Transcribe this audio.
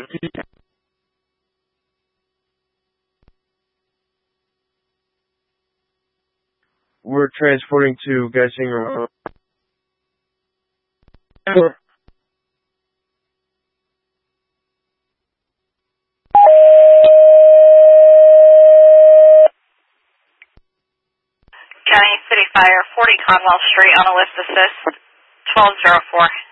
We're transporting to Geisinger. County City Fire, 40 Conwell Street on a lift assist, 1204.